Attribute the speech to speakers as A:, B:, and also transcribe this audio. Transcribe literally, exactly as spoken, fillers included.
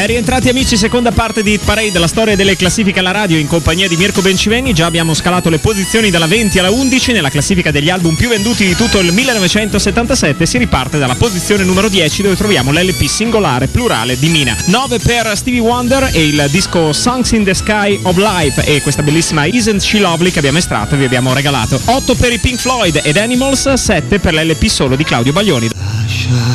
A: Ben rientrati amici, seconda parte di Hit Parade, la storia delle classifiche alla radio in compagnia di Mirko Benciveni. Già abbiamo scalato le posizioni dalla venti alla undici nella classifica degli album più venduti di tutto il millenovecentosettantasette. Si riparte dalla posizione numero dieci dove troviamo l'L P singolare plurale di Mina. nove per Stevie Wonder e il disco Songs in the Sky of Life e questa bellissima Isn't She Lovely che abbiamo estratto e vi abbiamo regalato. otto per i Pink Floyd ed Animals, sette per l'L P solo di Claudio Baglioni.